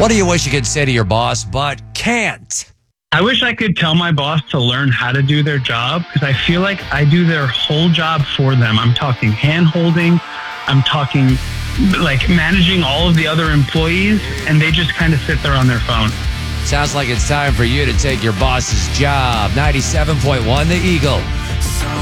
What do you wish you could say to your boss, but can't? I wish I could tell my boss to learn how to do their job because I feel like I do their whole job for them. I'm talking hand-holding. I'm talking like managing all of the other employees, and they just kind of sit there on their phone. Sounds like it's time for you to take your boss's job. 97.1 The Eagle.